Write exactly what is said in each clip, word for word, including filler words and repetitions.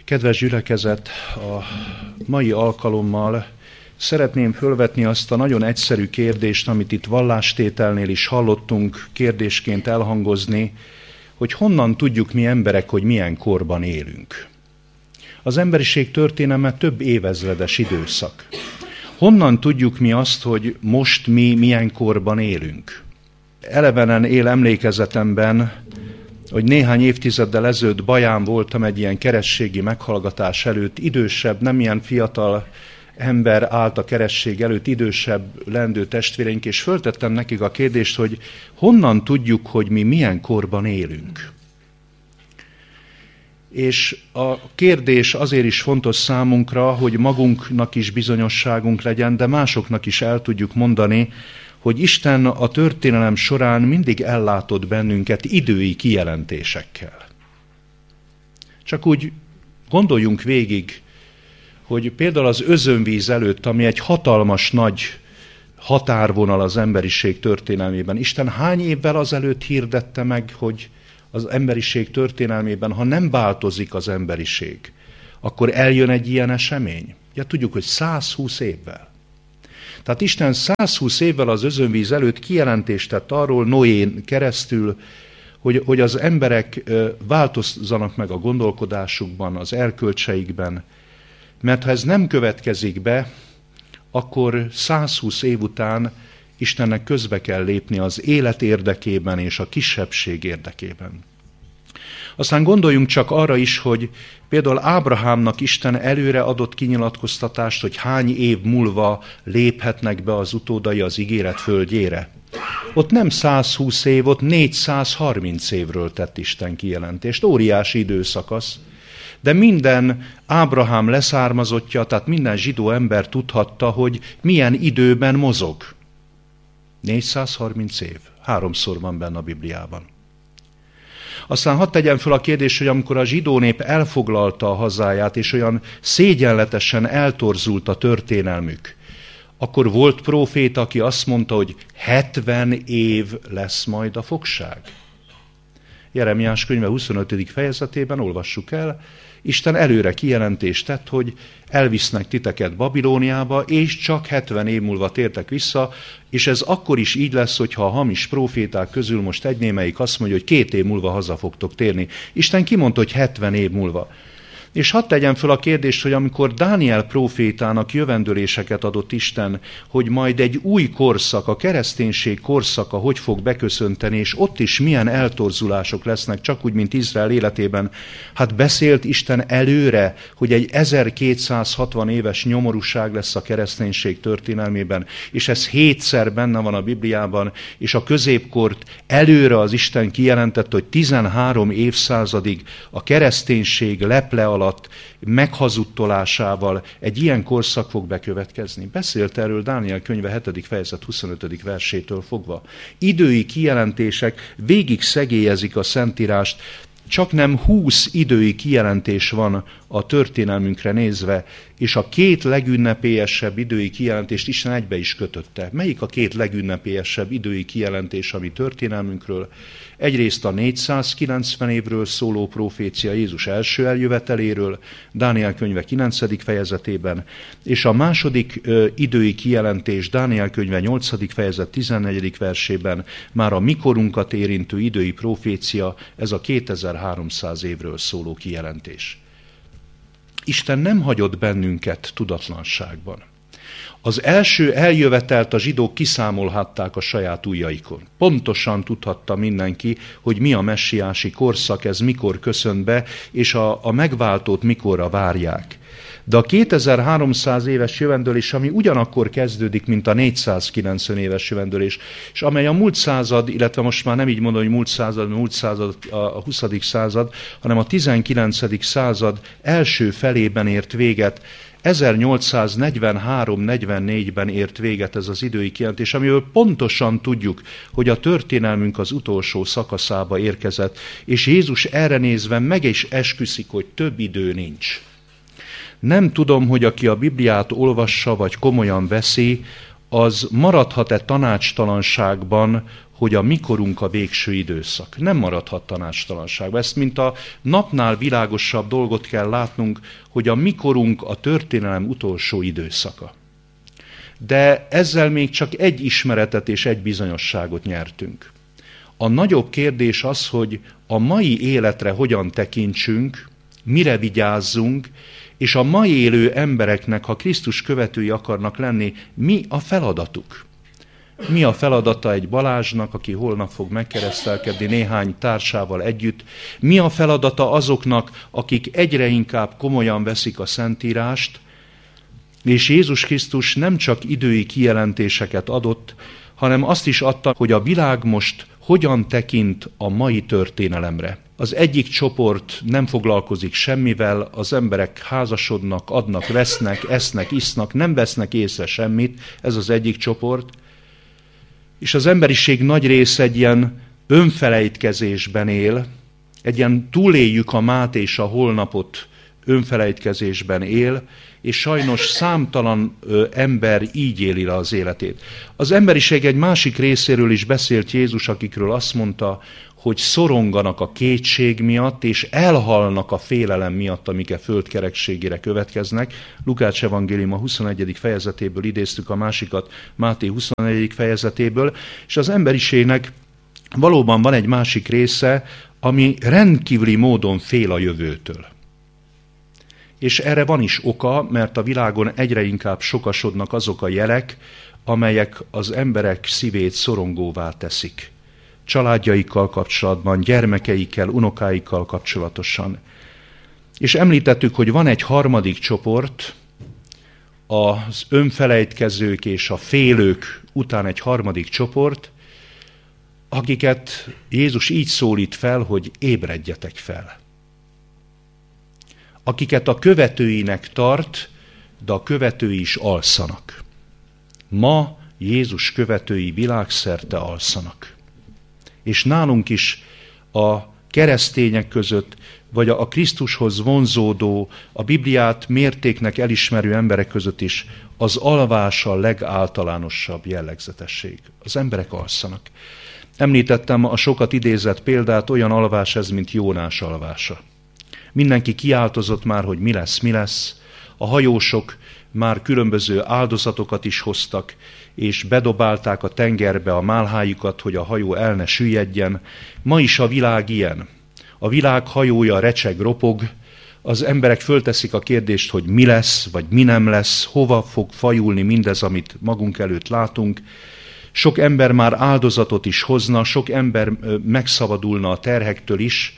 Kedves gyülekezet, a mai alkalommal szeretném fölvetni azt a nagyon egyszerű kérdést, amit itt vallástételnél is hallottunk kérdésként elhangozni, hogy honnan tudjuk mi emberek, hogy milyen korban élünk. Az emberiség történelme több évezredes időszak. Honnan tudjuk mi azt, hogy most mi milyen korban élünk? Elevenen él emlékezetemben, hogy néhány évtizeddel ezelőtt Baján voltam egy ilyen kerességi meghallgatás előtt, idősebb, nem ilyen fiatal ember állt a keresség előtt, idősebb lendő testvéreink, és föltettem nekik a kérdést, hogy honnan tudjuk, hogy mi milyen korban élünk. És a kérdés azért is fontos számunkra, hogy magunknak is bizonyosságunk legyen, de másoknak is el tudjuk mondani, hogy Isten a történelem során mindig ellátott bennünket idői kijelentésekkel. Csak úgy gondoljunk végig, hogy például az özönvíz előtt, ami egy hatalmas nagy határvonal az emberiség történelmében, Isten hány évvel azelőtt hirdette meg, hogy az emberiség történelmében, ha nem változik az emberiség, akkor eljön egy ilyen esemény? Ja, tudjuk, hogy száz húsz évvel. Tehát Isten száz húsz évvel az özönvíz előtt kijelentést tett arról Noén keresztül, hogy, hogy az emberek változzanak meg a gondolkodásukban, az erkölcseikben, mert ha ez nem következik be, akkor száz húsz év után Istennek közbe kell lépni az élet érdekében és a kisebbség érdekében. Aztán gondoljunk csak arra is, hogy például Ábrahámnak Isten előre adott kinyilatkoztatást, hogy hány év múlva léphetnek be az utódai az ígéret földjére. Ott nem száz húsz év, ott négyszázharminc évről tett Isten kijelentést. Óriási időszakasz. De minden Ábrahám leszármazottja, tehát minden zsidó ember tudhatta, hogy milyen időben mozog. négyszázharminc év. Háromszor van benne a Bibliában. Aztán hadd tegyem föl a kérdést, hogy amikor a zsidó nép elfoglalta a hazáját, és olyan szégyenletesen eltorzult a történelmük, akkor volt próféta, aki azt mondta, hogy hetven év lesz majd a fogság. Jeremiás könyve huszonötödik fejezetében olvassuk el, Isten előre kijelentést tett, hogy elvisznek titeket Babilóniába, és csak hetven év múlva tértek vissza, és ez akkor is így lesz, hogyha a hamis próféták közül most egy némelyik azt mondja, hogy két év múlva haza fogtok térni. Isten kimondta, hogy hetven év múlva. És hadd tegyem föl a kérdést, hogy amikor Dániel prófétának jövendőléseket adott Isten, hogy majd egy új korszak, a kereszténység korszaka hogy fog beköszönteni, és ott is milyen eltorzulások lesznek, csak úgy, mint Izrael életében, hát beszélt Isten előre, hogy egy ezerkétszázhatvan éves nyomorúság lesz a kereszténység történelmében, és ez hétszer benne van a Bibliában, és a középkort előre az Isten kijelentett, hogy tizenhárom évszázadig a kereszténység leple alatt meghazudtolásával egy ilyen korszak fog bekövetkezni. Beszélt erről Dániel könyve hetedik fejezet huszonötödik versétől fogva. Idői kijelentések végig szegélyezik a Szentírást, csak nem húsz idői kijelentés van a történelmünkre nézve, és a két legünnepélyesebb idői kijelentést Isten egybe is kötötte. Melyik a két legünnepélyesebb idői kijelentés a mi történelmünkről? Egyrészt a négyszázkilencven évről szóló profécia Jézus első eljöveteléről, Dániel könyve kilencedik fejezetében, és a második ö, idői kijelentés Dániel könyve nyolcadik fejezet tizennegyedik versében már a mikorunkat érintő idői profécia, ez a kétezer-háromszáz évről szóló kijelentés. Isten nem hagyott bennünket tudatlanságban. Az első eljövetelt a zsidók kiszámolhatták a saját ujjaikon. Pontosan tudhatta mindenki, hogy mi a messiási korszak, ez mikor köszönt be, és a, a megváltót mikorra várják. De a kétezer-háromszáz éves jövendőlés, ami ugyanakkor kezdődik, mint a négyszázkilencven éves jövendőlés, és amely a múlt század, illetve most már nem így mondom, hogy múlt század, múlt század, a huszadik század, hanem a tizenkilencedik század első felében ért véget, ezernyolcszáznegyvenhárom negyvennégyben ért véget ez az idői kijelentés, amiről pontosan tudjuk, hogy a történelmünk az utolsó szakaszába érkezett, és Jézus erre nézve meg is esküszik, hogy több idő nincs. Nem tudom, hogy aki a Bibliát olvassa, vagy komolyan veszi, az maradhat-e tanácstalanságban, hogy a mikorunk a végső időszak. Nem maradhat tanácstalanságban. Ezt, mint a napnál világosabb dolgot kell látnunk, hogy a mikorunk a történelem utolsó időszaka. De ezzel még csak egy ismeretet és egy bizonyosságot nyertünk. A nagyobb kérdés az, hogy a mai életre hogyan tekintsünk, mire vigyázzunk, és a mai élő embereknek, ha Krisztus követői akarnak lenni, mi a feladatuk? Mi a feladata egy Balázsnak, aki holnap fog megkeresztelkedni néhány társával együtt? Mi a feladata azoknak, akik egyre inkább komolyan veszik a Szentírást, és Jézus Krisztus nem csak idői kijelentéseket adott, hanem azt is adta, hogy a világ most hogyan tekint a mai történelemre. Az egyik csoport nem foglalkozik semmivel, az emberek házasodnak, adnak, vesznek, esznek, isznak, nem vesznek észre semmit, ez az egyik csoport. És az emberiség nagy része egy ilyen önfelejtkezésben él, egy ilyen túléljük a mát és a holnapot önfelejtkezésben él, és sajnos számtalan ö, ember így éli le az életét. Az emberiség egy másik részéről is beszélt Jézus, akikről azt mondta, hogy szoronganak a kétség miatt, és elhalnak a félelem miatt, amik a földkerekségére következnek. Lukács evangélium a huszonegyedik fejezetéből idéztük, a másikat Máté huszonegyedik fejezetéből, és az emberiségnek valóban van egy másik része, ami rendkívüli módon fél a jövőtől. És erre van is oka, mert a világon egyre inkább sokasodnak azok a jelek, amelyek az emberek szívét szorongóvá teszik. Családjaikkal kapcsolatban, gyermekeikkel, unokáikkal kapcsolatosan. És említettük, hogy van egy harmadik csoport, az önfelejtkezők és a félők után egy harmadik csoport, akiket Jézus így szólít fel, hogy ébredjetek fel. Akiket a követőinek tart, de a követői is alszanak. Ma Jézus követői világszerte alszanak. És nálunk is a keresztények között, vagy a Krisztushoz vonzódó, a Bibliát mértéknek elismerő emberek között is az alvás a legáltalánosabb jellegzetesség. Az emberek alszanak. Említettem a sokat idézett példát, olyan alvás ez, mint Jónás alvása. Mindenki kiáltozott már, hogy mi lesz, mi lesz. A hajósok már különböző áldozatokat is hoztak, és bedobálták a tengerbe a málhájukat, hogy a hajó el ne süllyedjen. Ma is a világ ilyen. A világ hajója recseg, ropog, az emberek fölteszik a kérdést, hogy mi lesz, vagy mi nem lesz, hova fog fajulni mindez, amit magunk előtt látunk. Sok ember már áldozatot is hozna, sok ember megszabadulna a terhektől is,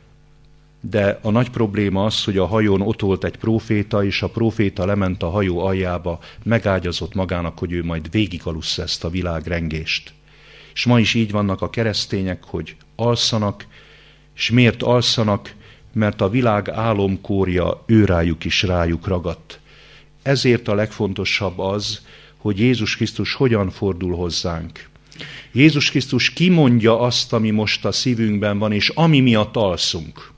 de a nagy probléma az, hogy a hajón ott volt egy próféta, és a próféta lement a hajó aljába, megágyazott magának, hogy ő majd végigalussza ezt a világrengést. És ma is így vannak a keresztények, hogy alszanak, és miért alszanak? Mert a világ álomkórja őrájuk is rájuk ragadt. Ezért a legfontosabb az, hogy Jézus Krisztus hogyan fordul hozzánk. Jézus Krisztus kimondja azt, ami most a szívünkben van, és ami miatt alszunk.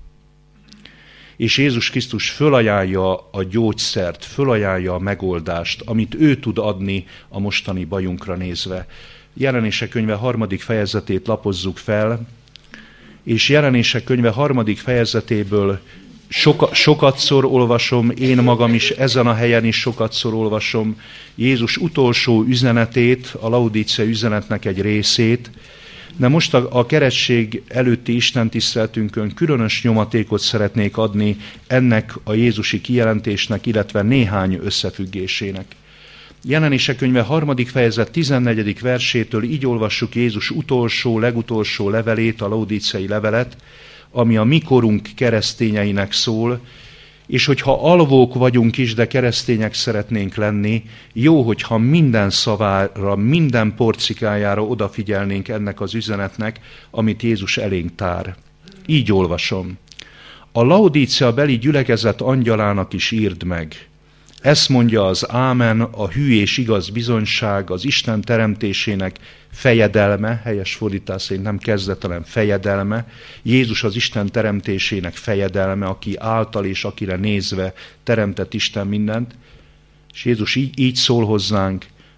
És Jézus Krisztus fölajánlja a gyógyszert, fölajánlja a megoldást, amit ő tud adni a mostani bajunkra nézve. Jelenések könyve harmadik fejezetét lapozzuk fel, és Jelenések könyve harmadik fejezetéből soka, sokatszor olvasom, én magam is ezen a helyen is sokatszor olvasom Jézus utolsó üzenetét, a Laodicea üzenetnek egy részét, de most a, a keresztség előtti istentiszteletünkön különös nyomatékot szeretnék adni ennek a jézusi kijelentésnek, illetve néhány összefüggésének. Jelenések könyve harmadik fejezet tizennegyedik versétől így olvassuk Jézus utolsó, legutolsó levelét, a laodicei levelet, ami a mikorunk keresztényeinek szól, és hogyha alvók vagyunk is, de keresztények szeretnénk lenni, jó, hogyha minden szavára, minden porcikájára odafigyelnénk ennek az üzenetnek, amit Jézus elénk tár. Így olvasom. A Laodicea beli gyülekezet angyalának is írd meg. Ezt mondja az Ámen, a hű és igaz bizonyság, az Isten teremtésének fejedelme, helyes fordítás szerint nem kezdetelen fejedelme, Jézus az Isten teremtésének fejedelme, aki által és akire nézve teremtett Isten mindent, és Jézus így, így szól hozzánk,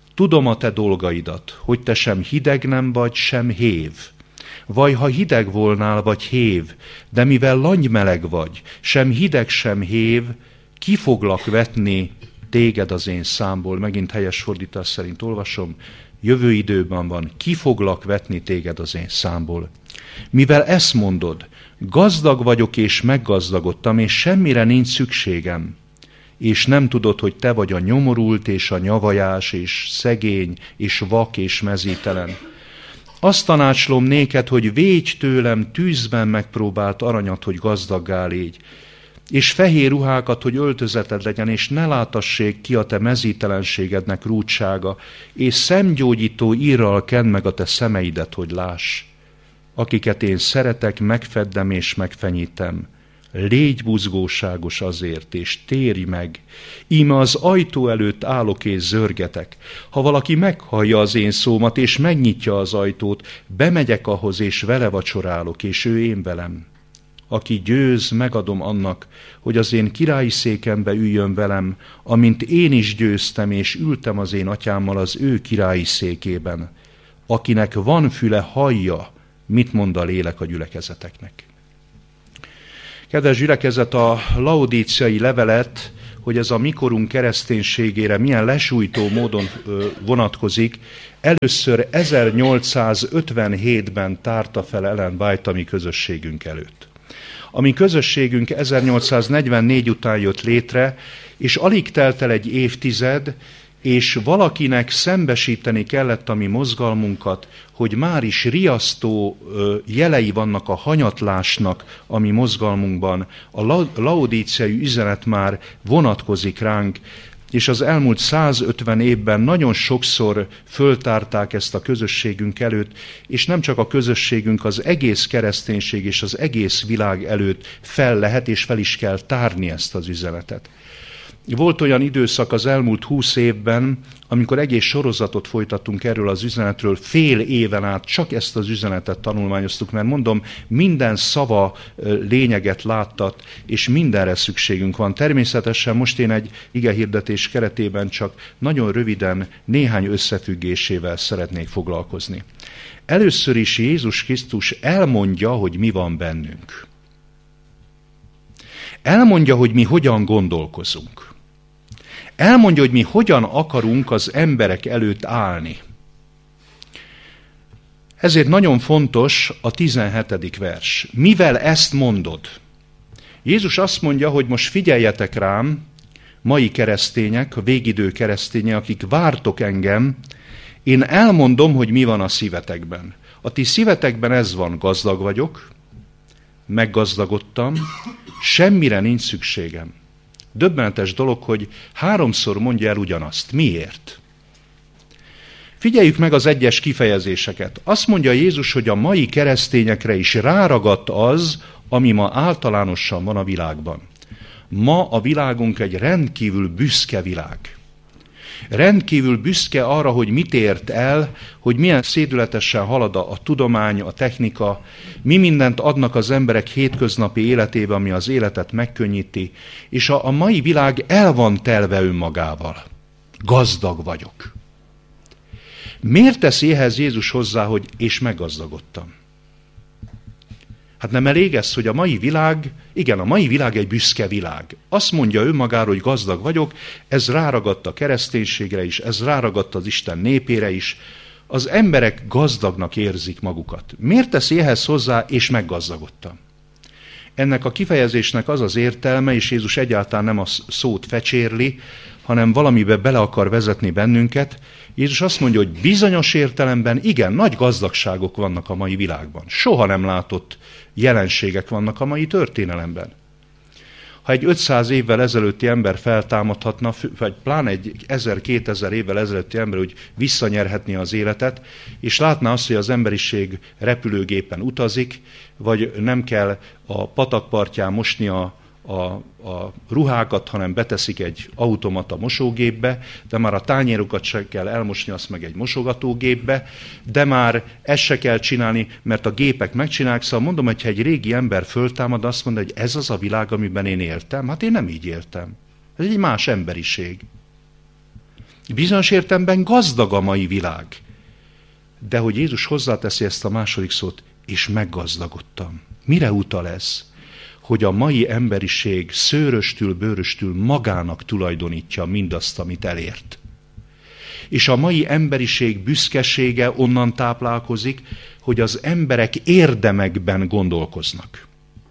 Tudom a te dolgaidat, hogy te sem hideg nem vagy, sem hév. Vaj, ha hideg volnál, vagy hév, de mivel langymeleg vagy, sem hideg, sem hév, ki foglak vetni téged az én számból. Megint helyes fordítás szerint olvasom, jövő időben van, ki foglak vetni téged az én számból. Mivel ezt mondod, gazdag vagyok és meggazdagodtam, és semmire nincs szükségem, és nem tudod, hogy te vagy a nyomorult, és a nyavajás, és szegény, és vak, és mezítelen. Azt tanácslom néked, hogy védj tőlem tűzben megpróbált aranyat, hogy gazdaggá légy, és fehér ruhákat, hogy öltözeted legyen, és ne látassék ki a te mezítelenségednek rúdsága, és szemgyógyító írral kend meg a te szemeidet, hogy láss. Akiket én szeretek, megfeddem és megfenyítem. Légy buzgóságos azért, és térj meg. Íme az ajtó előtt állok és zörgetek. Ha valaki meghallja az én szómat, és megnyitja az ajtót, bemegyek ahhoz, és vele vacsorálok, és ő én velem. Aki győz, megadom annak, hogy az én királyi székembe üljön velem, amint én is győztem, és ültem az én atyámmal az ő királyi székében. Akinek van füle, hallja, mit mond a lélek a gyülekezeteknek. Kedves gyülekezet, a laodíciai levelet, hogy ez a mikorunk kereszténységére milyen lesújtó módon vonatkozik, először ezernyolcszázötvenhétben tárta fel Ellen White a mi közösségünk előtt. A mi közösségünk ezernyolcszáznegyvennégy után jött létre, és alig telt el egy évtized, és valakinek szembesíteni kellett a mi mozgalmunkat, hogy már is riasztó jelei vannak a hanyatlásnak a mi mozgalmunkban. A laodíciai üzenet már vonatkozik ránk, és az elmúlt százötven évben nagyon sokszor föltárták ezt a közösségünk előtt, és nem csak a közösségünk, az egész kereszténység és az egész világ előtt fel lehet, és fel is kell tárni ezt az üzenetet. Volt olyan időszak az elmúlt húsz évben, amikor egész sorozatot folytattunk erről az üzenetről, fél éven át csak ezt az üzenetet tanulmányoztuk, mert mondom, minden szava lényeget láttat, és mindenre szükségünk van. Természetesen most én egy igehirdetés keretében csak nagyon röviden néhány összefüggésével szeretnék foglalkozni. Először is Jézus Krisztus elmondja, hogy mi van bennünk. Elmondja, hogy mi hogyan gondolkozunk. Elmondja, hogy mi hogyan akarunk az emberek előtt állni. Ezért nagyon fontos a tizenhetedik vers. Mivel ezt mondod? Jézus azt mondja, hogy most figyeljetek rám, mai keresztények, a végidő keresztények, akik vártok engem, én elmondom, hogy mi van a szívetekben. A ti szívetekben ez van, gazdag vagyok, meggazdagodtam, semmire nincs szükségem. Döbbenetes dolog, hogy háromszor mondja el ugyanazt. Miért? Figyeljük meg az egyes kifejezéseket. Azt mondja Jézus, hogy a mai keresztényekre is ráragadt az, ami ma általánosan van a világban. Ma a világunk egy rendkívül büszke világ. Rendkívül büszke arra, hogy mit ért el, hogy milyen szédületesen halad a, a tudomány, a technika, mi mindent adnak az emberek hétköznapi életébe, ami az életet megkönnyíti, és a, a mai világ el van telve önmagával. Gazdag vagyok. Miért teszi ehhez Jézus hozzá, hogy és meggazdagodtam? Hát nem elég ez, hogy a mai világ, igen, a mai világ egy büszke világ. Azt mondja önmagáról, hogy gazdag vagyok, ez ráragadt a kereszténységre is, ez ráragadt az Isten népére is. Az emberek gazdagnak érzik magukat. Miért teszi ehhez hozzá, és meggazdagodtam? Ennek a kifejezésnek az az értelme, és Jézus egyáltalán nem a szót fecsérli, hanem valamibe bele akar vezetni bennünket. Jézus azt mondja, hogy bizonyos értelemben igen, nagy gazdagságok vannak a mai világban. Soha nem látott jelenségek vannak a mai történelemben. Ha egy ötszáz évvel ezelőtti ember feltámadhatna, vagy pláne egy ezer-kétezer évvel ezelőtti ember úgy visszanyerhetné az életet, és látná azt, hogy az emberiség repülőgépen utazik, vagy nem kell a patakpartján mosni a A, a ruhákat, hanem beteszik egy automata mosógépbe, de már a tányérokat se kell elmosni, azt meg egy mosogatógépbe, de már ezt se kell csinálni, mert a gépek megcsinálják. Szóval mondom, hogyha egy régi ember föltámad, azt mondja, hogy ez az a világ, amiben én éltem. Hát én nem így éltem. Ez egy más emberiség. Bizonyos értelemben gazdag a mai világ. De hogy Jézus hozzáteszi ezt a második szót, és meggazdagodtam. Mire utal ez? Hogy a mai emberiség szőröstül, bőröstül magának tulajdonítja mindazt, amit elért. És a mai emberiség büszkesége onnan táplálkozik, hogy az emberek érdemekben gondolkoznak.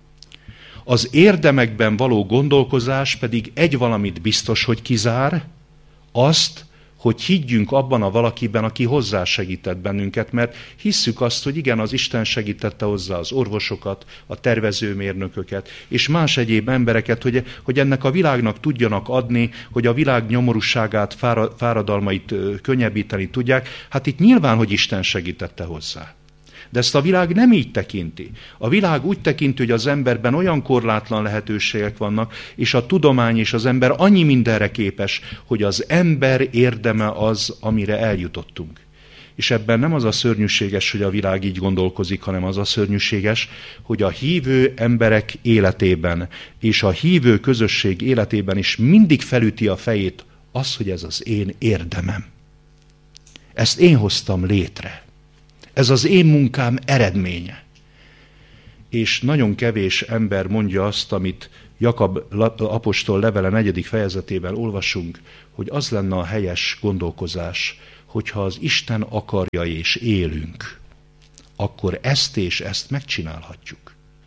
Az érdemekben való gondolkozás pedig egy valamit biztos, hogy kizár, azt, hogy higgyünk abban a valakiben, aki hozzásegített bennünket, mert hisszük azt, hogy igen, az Isten segítette hozzá az orvosokat, a tervezőmérnököket, és más egyéb embereket, hogy, hogy ennek a világnak tudjanak adni, hogy a világ nyomorúságát, fáradalmait könnyebbíteni tudják. Hát itt nyilván, hogy Isten segítette hozzá. De ezt a világ nem így tekinti. A világ úgy tekinti, hogy az emberben olyan korlátlan lehetőségek vannak, és a tudomány és az ember annyi mindenre képes, hogy az ember érdeme az, amire eljutottunk. És ebben nem az a szörnyűséges, hogy a világ így gondolkozik, hanem az a szörnyűséges, hogy a hívő emberek életében és a hívő közösség életében is mindig felüti a fejét az, hogy ez az én érdemem. Ezt én hoztam létre. Ez az én munkám eredménye. És nagyon kevés ember mondja azt, amit Jakab apostol levele negyedik fejezetében olvasunk, hogy az lenne a helyes gondolkozás, hogyha az Isten akarja és élünk, akkor ezt és ezt megcsinálhatjuk.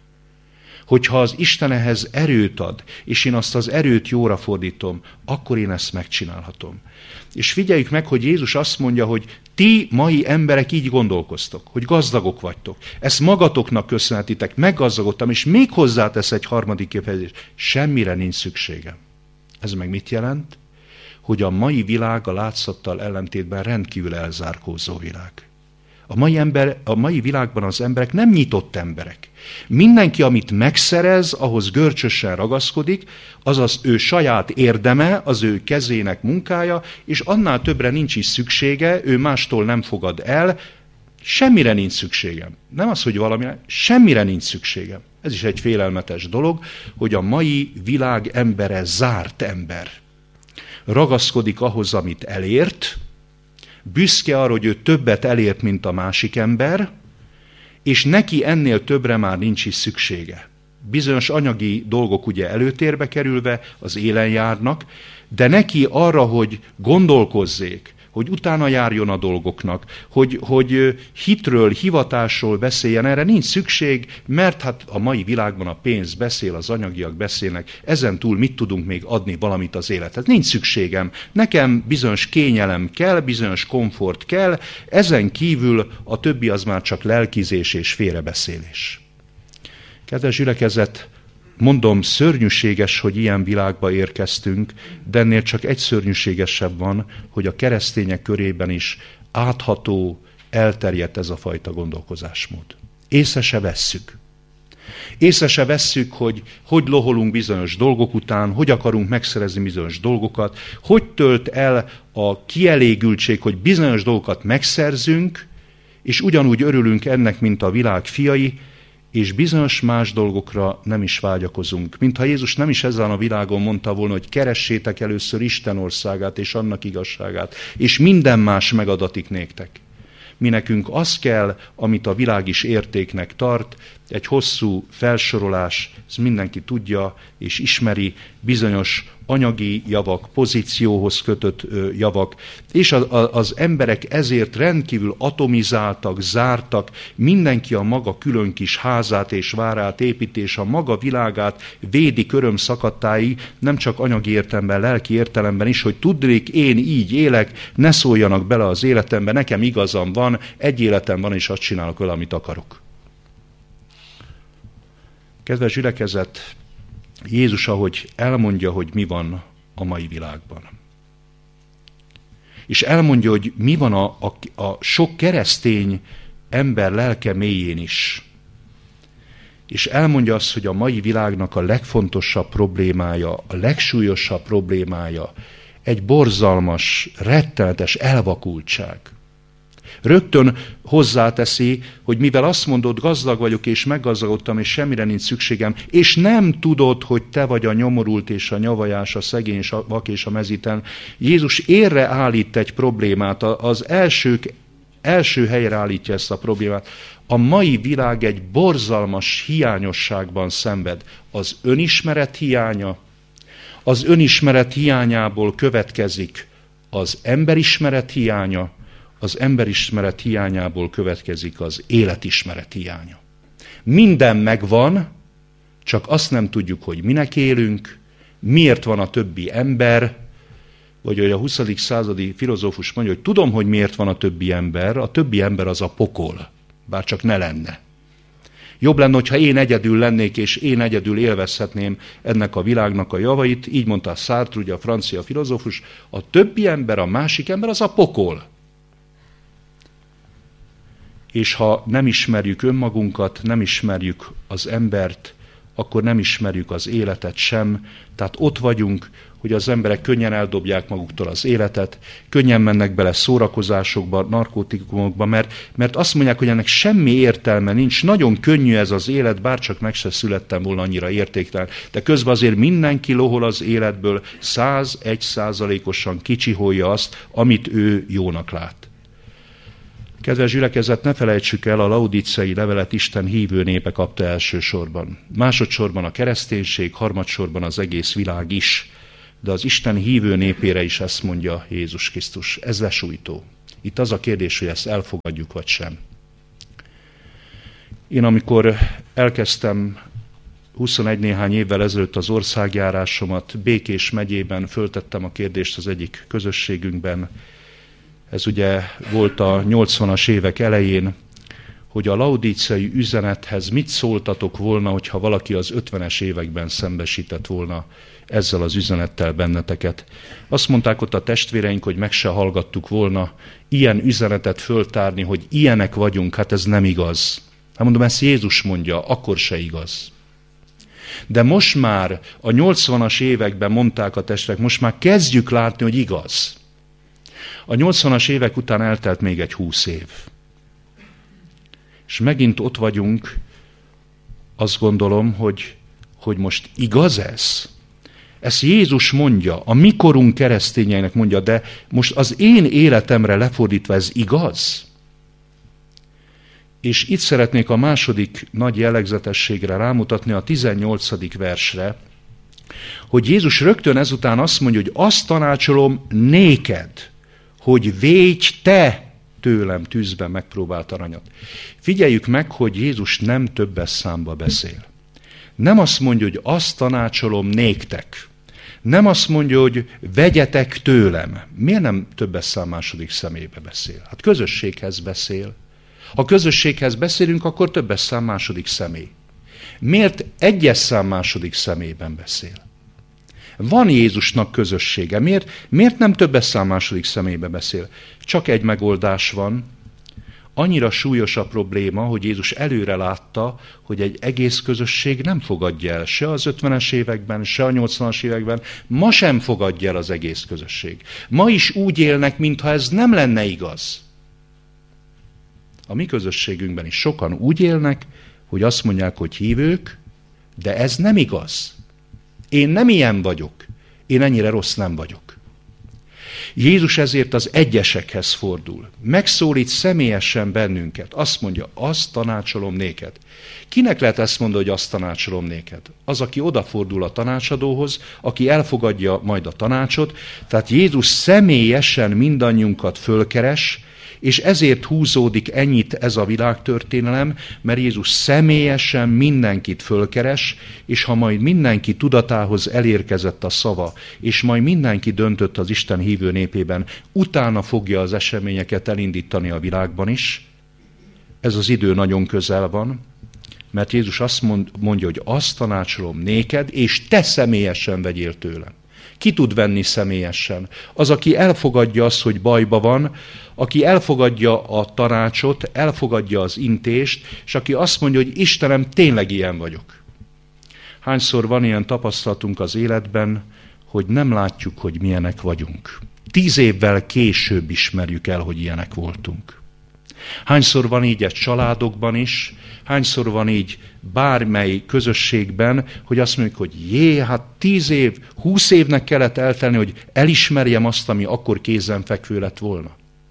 Hogyha az Isten ehhez erőt ad, és én azt az erőt jóra fordítom, akkor én ezt megcsinálhatom. És figyeljük meg, hogy Jézus azt mondja, hogy ti mai emberek így gondolkoztok, hogy gazdagok vagytok. Ezt magatoknak köszönhetitek, meggazdagodtam, és még hozzátesz egy harmadik kifejezést. Semmire nincs szükségem. Ez meg mit jelent? Hogy a mai világ a látszattal ellentétben rendkívül elzárkózó világ. A mai, ember, a mai világban az emberek nem nyitott emberek. Mindenki, amit megszerez, ahhoz görcsösen ragaszkodik, az az ő saját érdeme, az ő kezének munkája, és annál többre nincs is szüksége, ő mástól nem fogad el, semmire nincs szükségem. Nem az, hogy valamire, semmire nincs szükségem. Ez is egy félelmetes dolog, hogy a mai világ embere zárt ember. Ragaszkodik ahhoz, amit elért, büszke arra, hogy ő többet elért, mint a másik ember, és neki ennél többre már nincs is szüksége. Bizonyos anyagi dolgok ugye előtérbe kerülve az élen járnak, de neki arra, hogy gondolkozzék, hogy utána járjon a dolgoknak, hogy, hogy hitről, hivatásról beszéljen, erre nincs szükség, mert hát a mai világban a pénz beszél, az anyagiak beszélnek, ezen túl mit tudunk még adni valamit az élethez? Nincs szükségem, nekem bizonyos kényelem kell, bizonyos komfort kell, ezen kívül a többi az már csak lelkizés és félrebeszélés. Kedves gyülekezet, mondom, szörnyűséges, hogy ilyen világba érkeztünk, de ennél csak egy szörnyűségesebb van, hogy a keresztények körében is átható, elterjedt ez a fajta gondolkozásmód. Észre se vesszük. Észre se vesszük, hogy hogy loholunk bizonyos dolgok után, hogy akarunk megszerezni bizonyos dolgokat, hogy tölt el a kielégültség, hogy bizonyos dolgokat megszerzünk, és ugyanúgy örülünk ennek, mint a világ fiai, és bizonyos más dolgokra nem is vágyakozunk. Mintha Jézus nem is ezen a világon mondta volna, hogy keressétek először Isten országát és annak igazságát, és minden más megadatik néktek. Mi nekünk az kell, amit a világ is értéknek tart, egy hosszú felsorolás, ez mindenki tudja és ismeri, bizonyos anyagi javak, pozícióhoz kötött javak, és az emberek ezért rendkívül atomizáltak, zártak, mindenki a maga külön kis házát és várát épít, és a maga világát védi köröm szakadtáig, nem csak anyagi értelemben, lelki értelemben is, hogy tudnék, én így élek, ne szóljanak bele az életembe, nekem igazam van, egy életem van, és azt csinálok vele, amit akarok. Kedves gyülekezet, Jézus, ahogy elmondja, hogy mi van a mai világban. És elmondja, hogy mi van a, a, a sok keresztény ember lelke mélyén is. És elmondja azt, hogy a mai világnak a legfontosabb problémája, a legsúlyosabb problémája egy borzalmas, rettenetes elvakultság. Rögtön hozzáteszi, hogy mivel azt mondod, gazdag vagyok és meggazdagodtam, és semmire nincs szükségem, és nem tudod, hogy te vagy a nyomorult és a nyavajás, a szegény és a vak és a mezítelen. Jézus érre állít egy problémát, az elsők, első helyre állítja ezt a problémát. A mai világ egy borzalmas hiányosságban szenved. Az önismeret hiánya, az önismeret hiányából következik az emberismeret hiánya, az emberismeret hiányából következik az életismeret hiánya. Minden megvan, csak azt nem tudjuk, hogy minek élünk, miért van a többi ember, vagy hogy a huszadik századi filozófus mondja, hogy tudom, hogy miért van a többi ember, a többi ember az a pokol, bár csak ne lenne. Jobb lenne, hogyha én egyedül lennék, és én egyedül élvezhetném ennek a világnak a javait. Így mondta Sartre, ugye a francia filozófus, a többi ember, a másik ember az a pokol. És ha nem ismerjük önmagunkat, nem ismerjük az embert, akkor nem ismerjük az életet sem. Tehát ott vagyunk, hogy az emberek könnyen eldobják maguktól az életet, könnyen mennek bele szórakozásokba, narkotikumokba, mert, mert azt mondják, hogy ennek semmi értelme nincs, nagyon könnyű ez az élet, bárcsak meg se születtem volna annyira értéktelen. De közben azért mindenki lohol az életből, százegy százalékosan kicsiholja azt, amit ő jónak lát. Kedves gyülekezet, ne felejtsük el, a laudicei levelet Isten hívő népe kapta elsősorban. Másodszorban a kereszténység, harmadsorban az egész világ is. De az Isten hívő népére is ezt mondja Jézus Krisztus. Ez lesújtó. Itt az a kérdés, hogy ezt elfogadjuk vagy sem. Én amikor elkezdtem huszonegy néhány évvel ezelőtt az országjárásomat, Békés megyében föltettem a kérdést az egyik közösségünkben. Ez ugye volt a nyolcvanas évek elején, hogy a laudíciai üzenethez mit szóltatok volna, hogyha valaki az ötvenes években szembesített volna ezzel az üzenettel benneteket. Azt mondták ott a testvéreink, hogy meg se hallgattuk volna ilyen üzenetet föltárni, hogy ilyenek vagyunk, hát ez nem igaz. Hát mondom, ezt Jézus mondja, akkor se igaz. De most már a nyolcvanas években mondták a testvérek, most már kezdjük látni, hogy igaz. A nyolcvanas évek után eltelt még egy húsz év. És megint ott vagyunk, azt gondolom, hogy, hogy most igaz ez? Ezt Jézus mondja, a mi korunk keresztényeinek mondja, de most az én életemre lefordítva ez igaz? És itt szeretnék a második nagy jellegzetességre rámutatni, a tizennyolcadik versre, hogy Jézus rögtön ezután azt mondja, hogy azt tanácsolom néked, hogy védj te tőlem tűzben megpróbált aranyat. Figyeljük meg, hogy Jézus nem többes számba beszél. Nem azt mondja, hogy azt tanácsolom néktek. Nem azt mondja, hogy vegyetek tőlem. Miért nem többes szám második személybe beszél? Hát közösséghez beszél. Ha közösséghez beszélünk, akkor többes szám második személy. Miért egyes szám második személyben beszél? Van Jézusnak közössége. Miért, miért nem többes szám második személybe beszél? Csak egy megoldás van. Annyira súlyos a probléma, hogy Jézus előre látta, hogy egy egész közösség nem fogadja el se az ötvenes években, se a nyolcvanas években, ma sem fogadja el az egész közösség. Ma is úgy élnek, mintha ez nem lenne igaz. A mi közösségünkben is sokan úgy élnek, hogy azt mondják, hogy hívők, de ez nem igaz. Én nem ilyen vagyok. Én ennyire rossz nem vagyok. Jézus ezért az egyesekhez fordul. Megszólít személyesen bennünket. Azt mondja, azt tanácsolom néked. Kinek lehet ezt mondani, hogy azt tanácsolom néked? Az, aki odafordul a tanácsadóhoz, aki elfogadja majd a tanácsot. Tehát Jézus személyesen mindannyiunkat fölkeres, és ezért húzódik ennyit ez a világtörténelem, mert Jézus személyesen mindenkit fölkeres, és ha majd mindenki tudatához elérkezett a szava, és majd mindenki döntött az Isten hívő népében, utána fogja az eseményeket elindítani a világban is. Ez az idő nagyon közel van, mert Jézus azt mondja, hogy azt tanácsolom néked, és te személyesen vegyél tőlem. Ki tud venni személyesen? Az, aki elfogadja azt, hogy bajba van, aki elfogadja a tanácsot, elfogadja az intést, és aki azt mondja, hogy Istenem, tényleg ilyen vagyok. Hányszor van ilyen tapasztalatunk az életben, hogy nem látjuk, hogy milyenek vagyunk. Tíz évvel később ismerjük el, hogy ilyenek voltunk. Hányszor van így egy családokban is, hányszor van így bármely közösségben, hogy azt mondjuk, hogy jé, hát tíz év, húsz évnek kellett eltelni, hogy elismerjem azt, ami akkor kézenfekvő lett volna.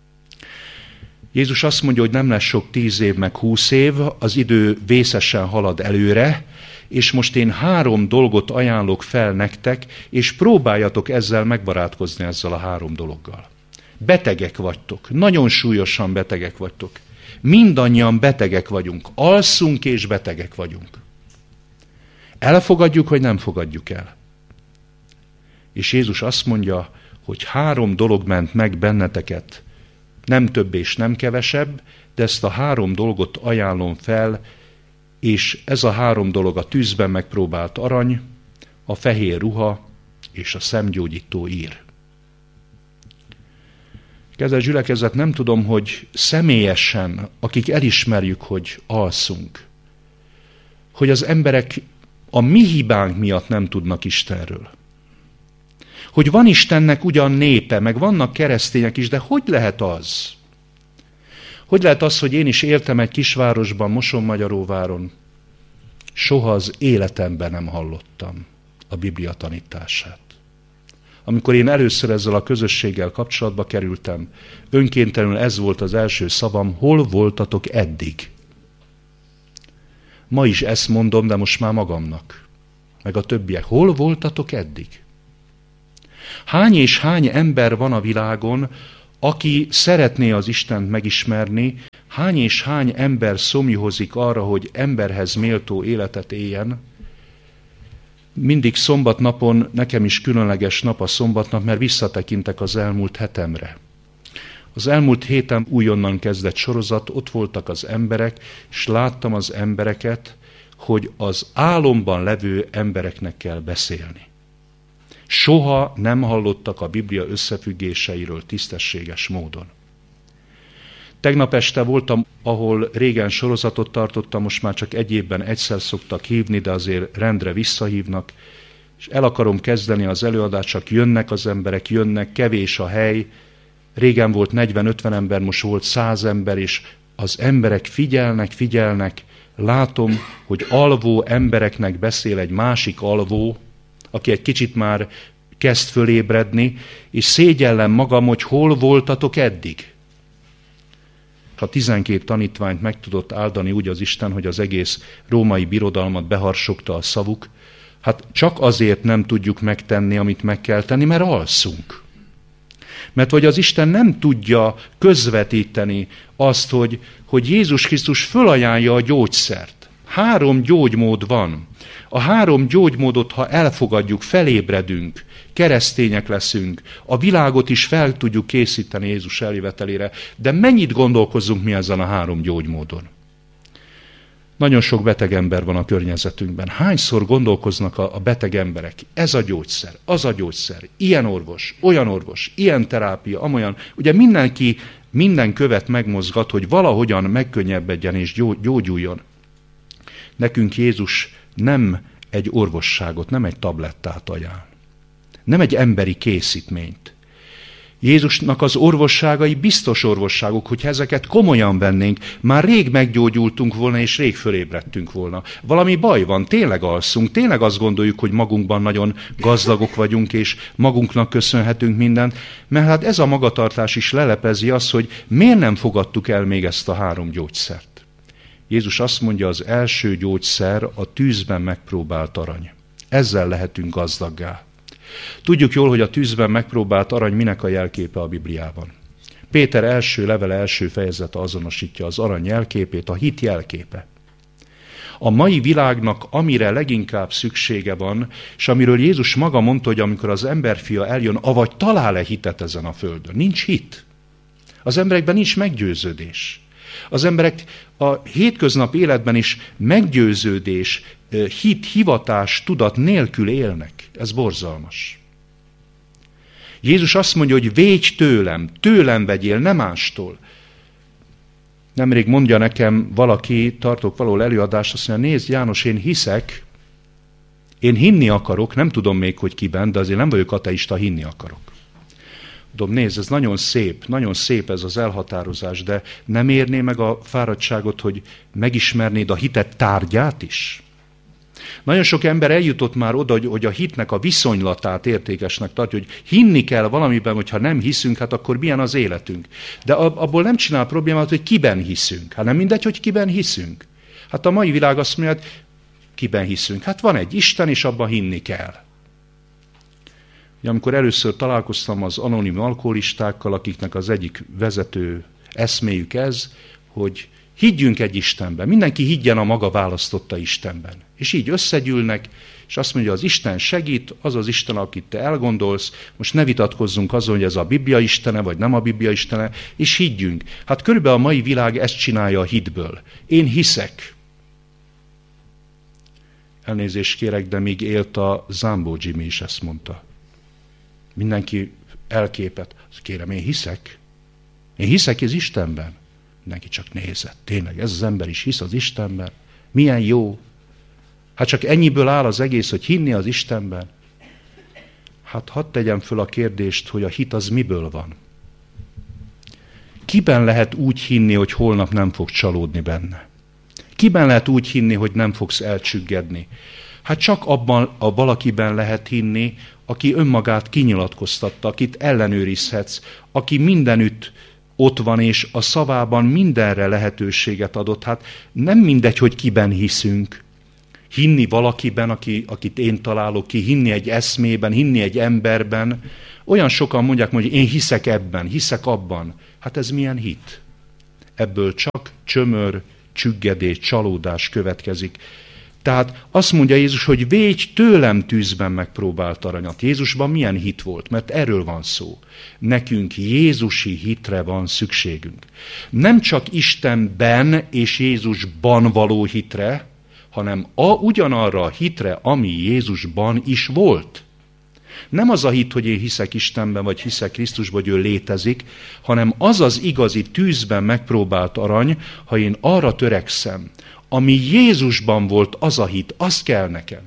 Jézus azt mondja, hogy nem lesz sok tíz év meg húsz év, az idő vészesen halad előre, és most én három dolgot ajánlok fel nektek, és próbáljatok ezzel megbarátkozni ezzel a három dologgal. Betegek vagytok, nagyon súlyosan betegek vagytok. Mindannyian betegek vagyunk, alszunk és betegek vagyunk. Elfogadjuk, vagy nem fogadjuk el? És Jézus azt mondja, hogy három dolog ment meg benneteket, nem több és nem kevesebb, de ezt a három dolgot ajánlom fel, és ez a három dolog a tűzben megpróbált arany, a fehér ruha és a szemgyógyító ír. Kedves gyülekezet, nem tudom, hogy személyesen, akik elismerjük, hogy alszunk, hogy az emberek a mi hibánk miatt nem tudnak Istenről. Hogy van Istennek ugyan népe, meg vannak keresztények is, de hogy lehet az? Hogy lehet az, hogy én is éltem egy kisvárosban, Mosonmagyaróváron, soha az életemben nem hallottam a Biblia tanítását. Amikor én először ezzel a közösséggel kapcsolatba kerültem, önkéntelenül ez volt az első szavam, hol voltatok eddig? Ma is ezt mondom, de most már magamnak, meg a többiek. Hol voltatok eddig? Hány és hány ember van a világon, aki szeretné az Istent megismerni, hány és hány ember szomjúhozik arra, hogy emberhez méltó életet éljen. Mindig szombatnapon, nekem is különleges nap a szombatnap, mert visszatekintek az elmúlt hetemre. Az elmúlt héten újonnan kezdett sorozat, ott voltak az emberek, és láttam az embereket, hogy az álomban levő embereknek kell beszélni. Soha nem hallottak a Biblia összefüggéseiről tisztességes módon. Tegnap este voltam, ahol régen sorozatot tartottam, most már csak egy évben egyszer szoktak hívni, de azért rendre visszahívnak, és el akarom kezdeni az előadást, csak jönnek az emberek, jönnek, kevés a hely. Régen volt negyven-ötven ember, most volt száz ember, és az emberek figyelnek, figyelnek. Látom, hogy alvó embereknek beszél egy másik alvó, aki egy kicsit már kezd fölébredni, és szégyellem magam, hogy hol voltatok eddig. Ha tizenkét tanítványt meg tudott áldani úgy az Isten, hogy az egész római birodalmat beharsogta a szavuk, hát csak azért nem tudjuk megtenni, amit meg kell tenni, mert alszunk. Mert hogy az Isten nem tudja közvetíteni azt, hogy, hogy Jézus Krisztus fölajánlja a gyógyszert. Három gyógymód van. A három gyógymódot, ha elfogadjuk, felébredünk, keresztények leszünk, a világot is fel tudjuk készíteni Jézus eljövetelére, de mennyit gondolkozzunk mi ezen a három gyógymódon? Nagyon sok beteg ember van a környezetünkben. Hányszor gondolkoznak a, a beteg emberek? Ez a gyógyszer, az a gyógyszer, ilyen orvos, olyan orvos, ilyen terápia, amolyan. Ugye mindenki minden követ megmozgat, hogy valahogyan megkönnyebbedjen és gyógyuljon. Nekünk Jézus nem egy orvosságot, nem egy tablettát ajánl. Nem egy emberi készítményt. Jézusnak az orvosságai biztos orvosságok, hogyha ezeket komolyan vennénk, már rég meggyógyultunk volna, és rég fölébredtünk volna. Valami baj van, tényleg alszunk, tényleg azt gondoljuk, hogy magunkban nagyon gazdagok vagyunk, és magunknak köszönhetünk mindent, mert hát ez a magatartás is lelepezi azt, hogy miért nem fogadtuk el még ezt a három gyógyszert. Jézus azt mondja, az első gyógyszer a tűzben megpróbált arany. Ezzel lehetünk gazdaggá. Tudjuk jól, hogy a tűzben megpróbált arany minek a jelképe a Bibliában. Péter első levele első fejezete azonosítja az arany jelképét, a hit jelképe. A mai világnak amire leginkább szüksége van, és amiről Jézus maga mondta, hogy amikor az emberfia eljön, avagy talál-e hitet ezen a földön. Nincs hit. Az emberekben nincs meggyőződés. Az emberek a hétköznap életben is meggyőződés, hit, hivatás, tudat nélkül élnek. Ez borzalmas. Jézus azt mondja, hogy védj tőlem, tőlem vegyél, nem mástól. Nemrég mondja nekem valaki, tartok valahol előadást, azt mondja, nézd János, én hiszek, én hinni akarok, nem tudom még, hogy kiben, de azért nem vagyok ateista, hinni akarok. Dom, nézd, ez nagyon szép, nagyon szép ez az elhatározás, de nem érné meg a fáradtságot, hogy megismernéd a hitet tárgyát is? Nagyon sok ember eljutott már oda, hogy a hitnek a viszonylatát értékesnek tartja, hogy hinni kell valamiben, hogyha nem hiszünk, hát akkor milyen az életünk. De abból nem csinál problémát, hogy kiben hiszünk. Hát nem mindegy, hogy kiben hiszünk. Hát a mai világ azt mondja, hogy kiben hiszünk. Hát van egy Isten, és abban hinni kell. Amikor először találkoztam az anonim alkoholistákkal, akiknek az egyik vezető eszméjük ez, hogy higgyünk egy Istenben, mindenki higgyen a maga választotta Istenben. És így összegyűlnek, és azt mondja, az Isten segít, az az Isten, akit te elgondolsz, most ne vitatkozzunk azon, hogy ez a Biblia istene, vagy nem a Biblia istene, és higgyünk. Hát körülbelül a mai világ ezt csinálja a hitből. Én hiszek. Elnézést kérek, de még élt a Zambó Jimmy is ezt mondta. Mindenki elképet. Kérem, én hiszek. Én hiszek az Istenben. Mindenki csak nézett. Tényleg, ez az ember is hisz az Istenben. Milyen jó. Hát csak ennyiből áll az egész, hogy hinni az Istenben. Hát hadd tegyem föl a kérdést, hogy a hit az miből van. Kiben lehet úgy hinni, hogy holnap nem fog csalódni benne? Kiben lehet úgy hinni, hogy nem fogsz elcsüggedni? Hát csak abban a valakiben lehet hinni, aki önmagát kinyilatkoztatta, akit ellenőrizhetsz, aki mindenütt ott van, és a szavában mindenre lehetőséget adott. Hát nem mindegy, hogy kiben hiszünk. Hinni valakiben, aki, akit én találok ki, hinni egy eszmében, hinni egy emberben. Olyan sokan mondják, hogy én hiszek ebben, hiszek abban. Hát ez milyen hit? Ebből csak csömör, csüggedés, csalódás következik. Tehát azt mondja Jézus, hogy védj tőlem tűzben megpróbált aranyat. Jézusban milyen hit volt? Mert erről van szó. Nekünk jézusi hitre van szükségünk. Nem csak Istenben és Jézusban való hitre, hanem a, ugyanarra a hitre, ami Jézusban is volt. Nem az a hit, hogy én hiszek Istenben, vagy hiszek Krisztusban, hogy ő létezik, hanem az az igazi tűzben megpróbált arany, ha én arra törekszem, ami Jézusban volt, az a hit, az kell nekem.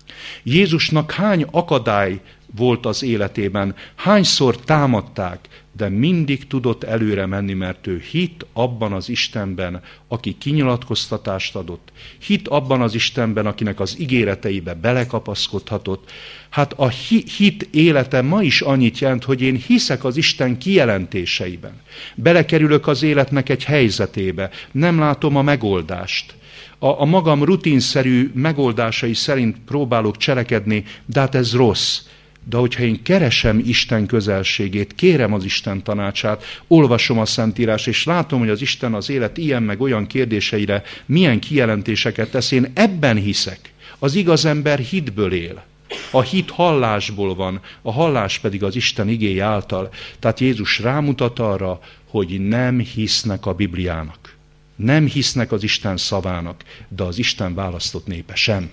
Jézusnak hány akadály volt az életében, hányszor támadták, de mindig tudott előre menni, mert ő hit abban az Istenben, aki kinyilatkoztatást adott. Hit abban az Istenben, akinek az ígéreteibe belekapaszkodhatott. Hát a hit élete ma is annyit jelent, hogy én hiszek az Isten kijelentéseiben. Belekerülök az életnek egy helyzetébe, nem látom a megoldást. A, a magam rutinszerű megoldásai szerint próbálok cselekedni, de hát ez rossz. De hogyha én keresem Isten közelségét, kérem az Isten tanácsát, olvasom a Szentírás, és látom, hogy az Isten az élet ilyen meg olyan kérdéseire milyen kijelentéseket tesz, én ebben hiszek. Az igaz ember hitből él. A hit hallásból van, a hallás pedig az Isten igéje által. Tehát Jézus rámutat arra, hogy nem hisznek a Bibliának. Nem hisznek az Isten szavának, de az Isten választott népe sem.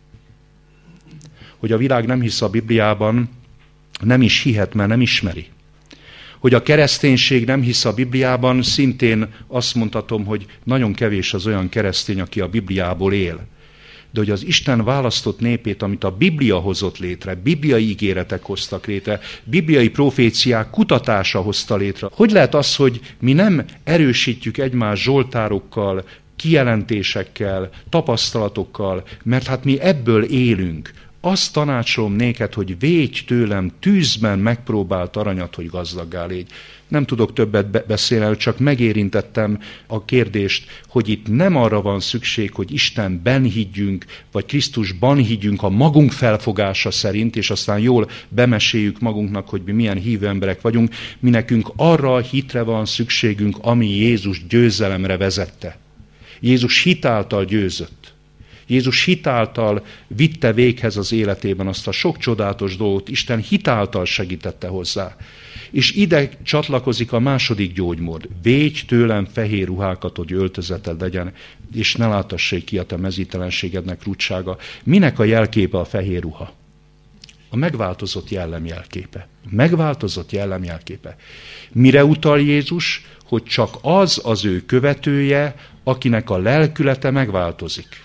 Hogy a világ nem hisz a Bibliában, nem is hihet, mert nem ismeri. Hogy a kereszténység nem hisz a Bibliában, szintén azt mondhatom, hogy nagyon kevés az olyan keresztény, aki a Bibliából él. De hogy az Isten választott népét, amit a Biblia hozott létre, bibliai ígéretek hoztak létre, bibliai proféciák kutatása hozta létre. Hogy lehet az, hogy mi nem erősítjük egymás zsoltárokkal, kijelentésekkel, tapasztalatokkal, mert hát mi ebből élünk. Azt tanácsolom néked, hogy védj tőlem tűzben megpróbált aranyat, hogy gazdaggá légy. Nem tudok többet beszélni, csak megérintettem a kérdést, hogy itt nem arra van szükség, hogy Istenben higgyünk, vagy Krisztusban higgyünk a magunk felfogása szerint, és aztán jól bemeséljük magunknak, hogy mi milyen hívő emberek vagyunk. Mi nekünk arra a hitre van szükségünk, ami Jézus győzelemre vezette. Jézus hitáltal győzött. Jézus hitáltal vitte véghez az életében azt a sok csodálatos dolgot, Isten hitáltal segítette hozzá. És ide csatlakozik a második gyógymód. Védj tőlem fehér ruhákat, hogy öltözeted legyen, és ne látassék ki a te mezítelenségednek rúdsága. Minek a jelképe a fehér ruha? A megváltozott jellem jelképe. Megváltozott jellem jelképe. Mire utal Jézus? Hogy csak az az ő követője, akinek a lelkülete megváltozik.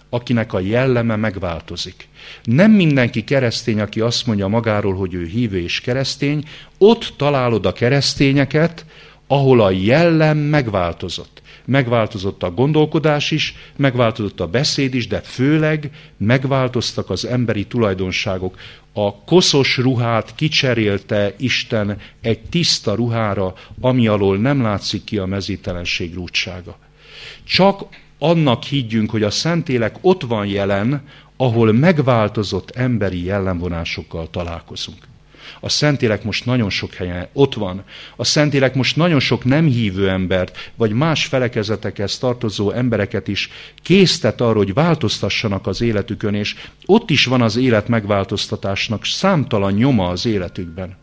akinek a jelleme megváltozik. Nem mindenki keresztény, aki azt mondja magáról, hogy ő hívő és keresztény, ott találod a keresztényeket, ahol a jellem megváltozott. Megváltozott a gondolkodás is, megváltozott a beszéd is, de főleg megváltoztak az emberi tulajdonságok. A koszos ruhát kicserélte Isten egy tiszta ruhára, ami alól nem látszik ki a mezítelenség rúdsága. Csak annak higgyünk, hogy a Szentlélek ott van jelen, ahol megváltozott emberi jellemvonásokkal találkozunk. A Szentlélek most nagyon sok helyen ott van. A Szentlélek most nagyon sok nem hívő embert, vagy más felekezetekhez tartozó embereket is késztet arra, hogy változtassanak az életükön, és ott is van az élet megváltoztatásnak számtalan nyoma az életükben.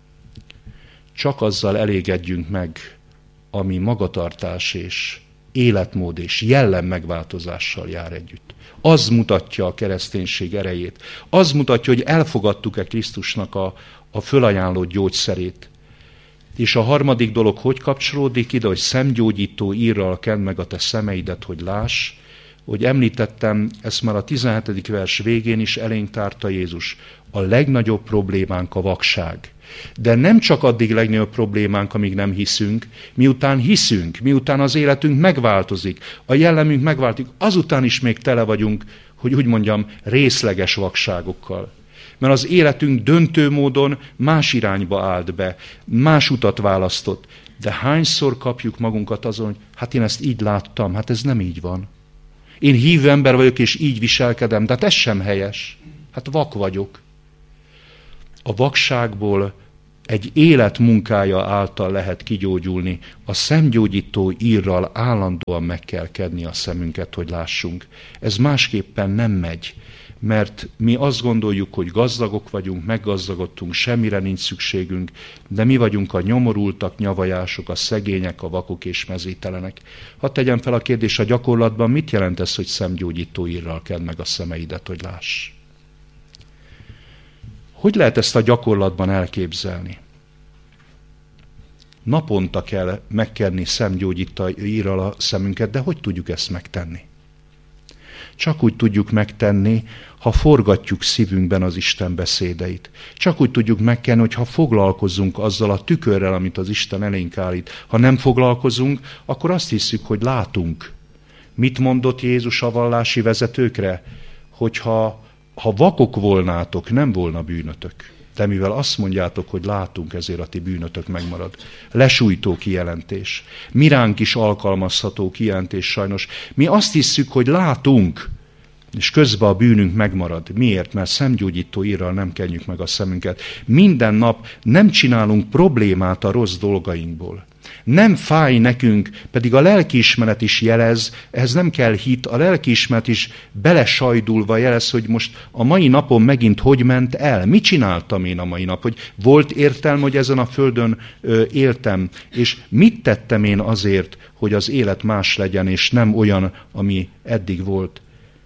Csak azzal elégedjünk meg, ami magatartás és életmód és jellem megváltozással jár együtt. Az mutatja a kereszténység erejét. Az mutatja, hogy elfogadtuk-e Krisztusnak a, a fölajánlott gyógyszerét. És a harmadik dolog hogy kapcsolódik ide, hogy szemgyógyító írral kend meg a te szemeidet, hogy láss. Hogy említettem, ezt már a tizenhetedik vers végén is elénk tárta Jézus. A legnagyobb problémánk a vakság. De nem csak addig legnagyobb problémánk, amíg nem hiszünk, miután hiszünk, miután az életünk megváltozik, a jellemünk megváltozik, azután is még tele vagyunk, hogy úgy mondjam, részleges vakságokkal. Mert az életünk döntő módon más irányba állt be, más utat választott. De hányszor kapjuk magunkat azon, hogy hát én ezt így láttam, hát ez nem így van. Én hívő ember vagyok, és így viselkedem, de hát ez sem helyes. Hát vak vagyok. A vakságból egy élet munkája által lehet kigyógyulni. A szemgyógyító írral állandóan meg kell kedni a szemünket, hogy lássunk. Ez másképpen nem megy, mert mi azt gondoljuk, hogy gazdagok vagyunk, meggazdagodtunk, semmire nincs szükségünk, de mi vagyunk a nyomorultak, nyavajások, a szegények, a vakok és mezítelenek. Hadd tegyem fel a kérdést, a gyakorlatban mit jelent ez, hogy szemgyógyító írral kedd meg a szemeidet, hogy láss? Hogy lehet ezt a gyakorlatban elképzelni? Naponta kell megkenni szemgyógyító írral a szemünket, de hogy tudjuk ezt megtenni? Csak úgy tudjuk megtenni, ha forgatjuk szívünkben az Isten beszédeit. Csak úgy tudjuk megkenni, hogyha foglalkozunk azzal a tükörrel, amit az Isten elénk állít. Ha nem foglalkozunk, akkor azt hiszük, hogy látunk. Mit mondott Jézus a vallási vezetőkre? Hogyha ha vakok volnátok, nem volna bűnötök. De mivel azt mondjátok, hogy látunk, ezért a ti bűnötök megmarad. Lesújtó kijelentés. Miránk is alkalmazható kijelentés sajnos. Mi azt hisszük, hogy látunk, és közben a bűnünk megmarad. Miért? Mert szemgyógyító írral nem kenjük meg a szemünket. Minden nap nem csinálunk problémát a rossz dolgainkból. Nem fáj nekünk, pedig a lelkiismeret is jelez, ehhez nem kell hit, a lelkiismeret is belesajdulva jelez, hogy most a mai napon megint hogy ment el. Mit csináltam én a mai nap? Hogy volt értelme, hogy ezen a földön ö, éltem, és mit tettem én azért, hogy az élet más legyen, és nem olyan, ami eddig volt.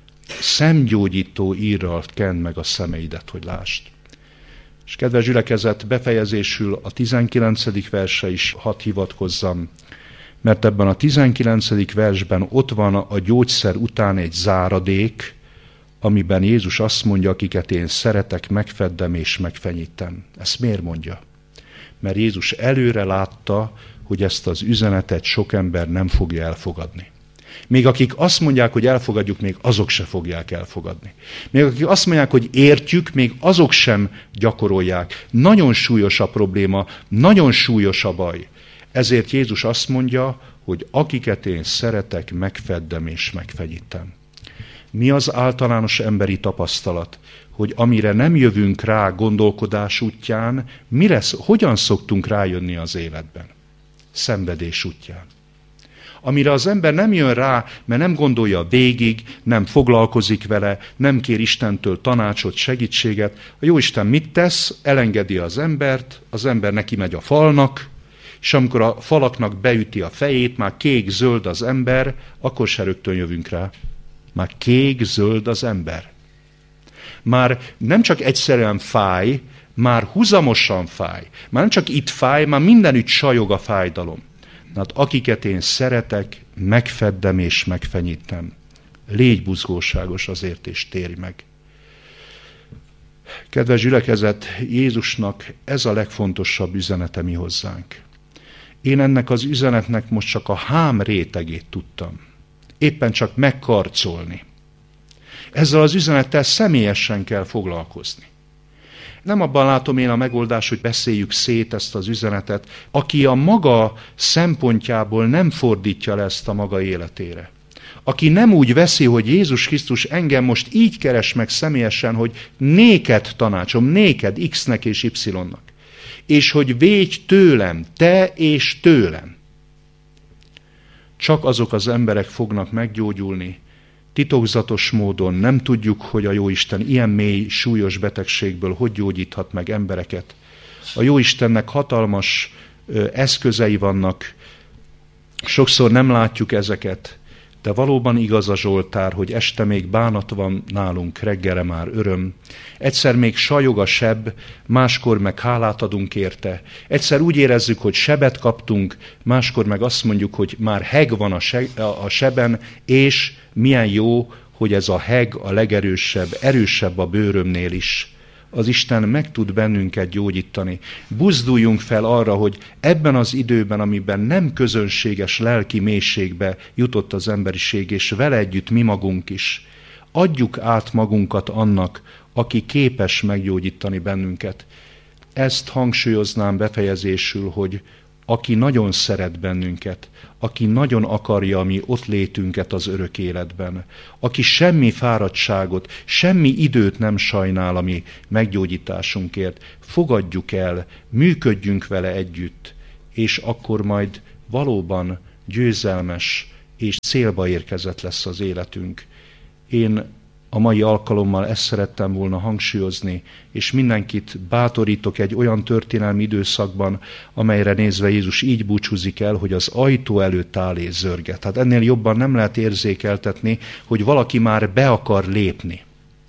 Szemgyógyító írral kend meg a szemeidet, hogy lásd. És kedves gyülekezet, befejezésül a tizenkilencedik versre is hadd hivatkozzam, mert ebben a tizenkilencedik versben ott van a gyógyszer után egy záradék, amiben Jézus azt mondja, akiket én szeretek, megfeddem és megfenyítem. Ezt miért mondja? Mert Jézus előre látta, hogy ezt az üzenetet sok ember nem fogja elfogadni. Még akik azt mondják, hogy elfogadjuk, még azok se fogják elfogadni. Még akik azt mondják, hogy értjük, még azok sem gyakorolják. Nagyon súlyos a probléma, nagyon súlyos a baj. Ezért Jézus azt mondja, hogy akiket én szeretek, megfeddem és megfenyítem. Mi az általános emberi tapasztalat? Hogy amire nem jövünk rá gondolkodás útján, mire, hogyan szoktunk rájönni az életben? Szenvedés útján. Amire az ember nem jön rá, mert nem gondolja végig, nem foglalkozik vele, nem kér Istentől tanácsot, segítséget. A Jóisten mit tesz? Elengedi az embert, az ember neki megy a falnak, és amikor a falaknak beüti a fejét, már kék-zöld az ember, akkor se rögtön jövünk rá. Már kék-zöld az ember. Már nem csak egyszerűen fáj, már huzamosan fáj. Már nem csak itt fáj, már mindenütt sajog a fájdalom. Hát akiket én szeretek, megfeddem és megfenyítem. légy buzgóságos azért, és térj meg. Kedves gyülekezet, Jézusnak ez a legfontosabb üzenete mi hozzánk. Én ennek az üzenetnek most csak a hám rétegét tudtam. Éppen csak megkarcolni. Ezzel az üzenettel személyesen kell foglalkozni. Nem abban látom én a megoldást, hogy beszéljük szét ezt az üzenetet, aki a maga szempontjából nem fordítja le ezt a maga életére. Aki nem úgy veszi, hogy Jézus Krisztus engem most így keres meg személyesen, hogy néked tanácsom, néked X-nek és Y-nak. És hogy védj tőlem, te és tőlem. Csak azok az emberek fognak meggyógyulni, titokzatos módon. Nem tudjuk, hogy a Jóisten ilyen mély, súlyos betegségből hogy gyógyíthat meg embereket. A Jóistennek hatalmas eszközei vannak, sokszor nem látjuk ezeket, de valóban igaz a Zsoltár, hogy este még bánat van nálunk, reggelre már öröm. Egyszer még sajog a seb, máskor meg hálát adunk érte. Egyszer úgy érezzük, hogy sebet kaptunk, máskor meg azt mondjuk, hogy már heg van a, se- a seben, és milyen jó, hogy ez a heg a legerősebb, erősebb a bőrömnél is. Az Isten meg tud bennünket gyógyítani. Buzduljunk fel arra, hogy ebben az időben, amiben nem közönséges lelki mélységbe jutott az emberiség, és vele együtt mi magunk is, adjuk át magunkat annak, aki képes meggyógyítani bennünket. Ezt hangsúlyoznám befejezésül, hogy aki nagyon szeret bennünket, aki nagyon akarja a mi ott létünket az örök életben, aki semmi fáradtságot, semmi időt nem sajnál a mi meggyógyításunkért, fogadjuk el, működjünk vele együtt, és akkor majd valóban győzelmes és célba érkezett lesz az életünk. Én a mai alkalommal ezt szerettem volna hangsúlyozni, és mindenkit bátorítok egy olyan történelmi időszakban, amelyre nézve Jézus így búcsúzik el, hogy az ajtó előtt áll és zörget. Hát ennél jobban nem lehet érzékeltetni, hogy valaki már be akar lépni,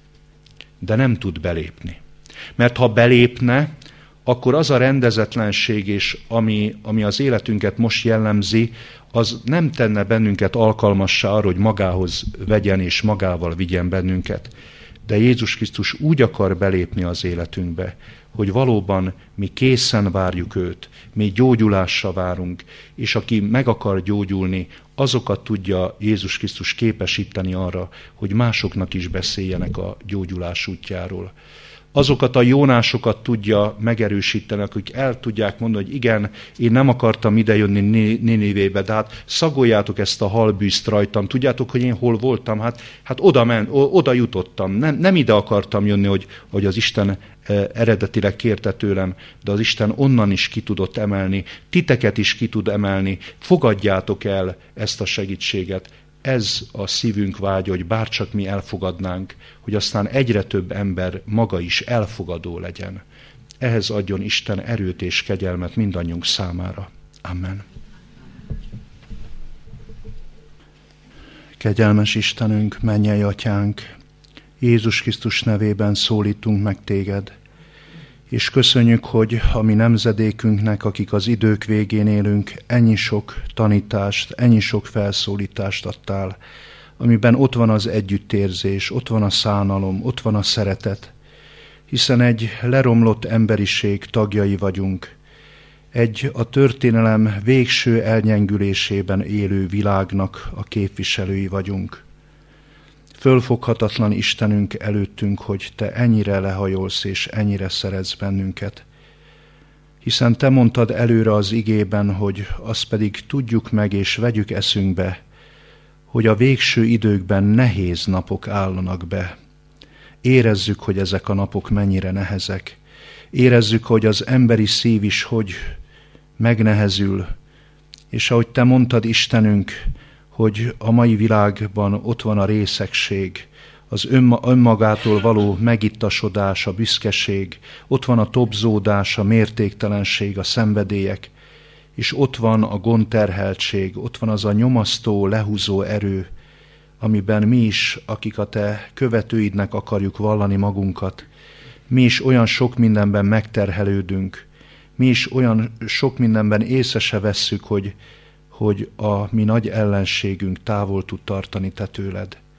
de nem tud belépni. Mert ha belépne, akkor az a rendezetlenség, és ami, ami az életünket most jellemzi, az nem tenne bennünket alkalmassá arra, hogy magához vegyen és magával vigyen bennünket. De Jézus Krisztus úgy akar belépni az életünkbe, hogy valóban mi készen várjuk őt, mi gyógyulásra várunk, és aki meg akar gyógyulni, azokat tudja Jézus Krisztus képesíteni arra, hogy másoknak is beszéljenek a gyógyulás útjáról. Azokat a jónásokat tudja megerősíteni, akik el tudják mondani, hogy igen, én nem akartam idejönni Ninivébe, de hát szagoljátok ezt a halbűzt rajtam. Tudjátok, hogy én hol voltam? Hát, hát oda, men, oda jutottam. Nem, nem ide akartam jönni, hogy, hogy az Isten eredetileg kérte tőlem, de az Isten onnan is ki tudott emelni. Titeket is ki tud emelni. Fogadjátok el ezt a segítséget. Ez a szívünk vágya, hogy bárcsak mi elfogadnánk, hogy aztán egyre több ember maga is elfogadó legyen. Ehhez adjon Isten erőt és kegyelmet mindannyiunk számára. Amen. Kegyelmes Istenünk, mennyei Atyánk, Jézus Krisztus nevében szólítunk meg Téged, és köszönjük, hogy a mi nemzedékünknek, akik az idők végén élünk, ennyi sok tanítást, ennyi sok felszólítást adtál, amiben ott van az együttérzés, ott van a szánalom, ott van a szeretet, hiszen egy leromlott emberiség tagjai vagyunk, egy a történelem végső elnyengülésében élő világnak a képviselői vagyunk. Fölfoghatatlan Istenünk előttünk, hogy Te ennyire lehajolsz és ennyire szeretsz bennünket. Hiszen Te mondtad előre az igében, hogy azt pedig tudjuk meg és vegyük eszünkbe, hogy a végső időkben nehéz napok állanak be. Érezzük, hogy ezek a napok mennyire nehezek. Érezzük, hogy az emberi szív is hogy megnehezül. És ahogy Te mondtad, Istenünk, hogy a mai világban ott van a részegség, az önmagától való megittasodás, a büszkeség, ott van a tobzódás, a mértéktelenség, a szenvedélyek, és ott van a gondterheltség, ott van az a nyomasztó, lehúzó erő, amiben mi is, akik a Te követőidnek akarjuk vallani magunkat, mi is olyan sok mindenben megterhelődünk, mi is olyan sok mindenben észre se vesszük, hogy hogy a mi nagy ellenségünk távol tud tartani Te tőled.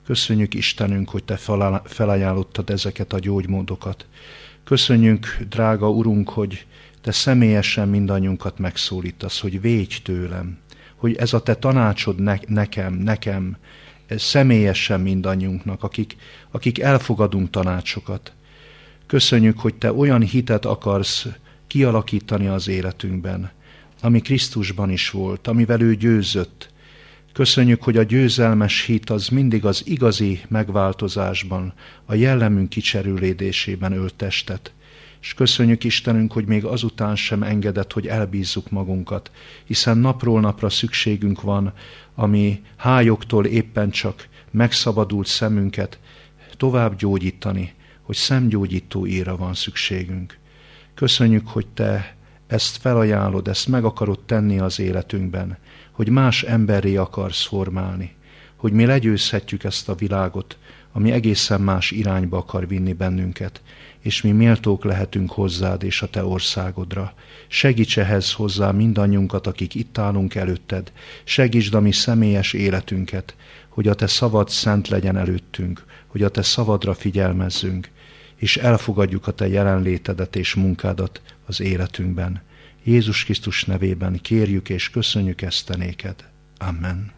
Köszönjük, Istenünk, hogy Te felajánlottad ezeket a gyógymódokat. Köszönjük, drága Urunk, hogy Te személyesen mindannyiunkat megszólítasz, hogy védj tőlem, hogy ez a Te tanácsod ne, nekem, nekem, személyesen mindannyiunknak, akik, akik elfogadunk tanácsokat. Köszönjük, hogy Te olyan hitet akarsz kialakítani az életünkben, ami Krisztusban is volt, amivel ő győzött. Köszönjük, hogy a győzelmes hit az mindig az igazi megváltozásban, a jellemünk kicserülédésében ölt testet. És köszönjük, Istenünk, hogy még azután sem engedett, hogy elbízzuk magunkat, hiszen napról napra szükségünk van, ami hályogtól éppen csak megszabadult szemünket tovább gyógyítani, hogy szemgyógyító íra van szükségünk. Köszönjük, hogy Te ezt felajánlod, ezt meg akarod tenni az életünkben, hogy más emberré akarsz formálni, hogy mi legyőzhetjük ezt a világot, ami egészen más irányba akar vinni bennünket, és mi méltók lehetünk hozzád és a Te országodra. Segíts ehhez hozzá mindannyiunkat, akik itt állunk előtted, segítsd a mi személyes életünket, hogy a Te szavad szent legyen előttünk, hogy a Te szavadra figyelmezzünk, és elfogadjuk a Te jelenlétedet és munkádat az életünkben. Jézus Krisztus nevében kérjük és köszönjük ezt te néked. Amen.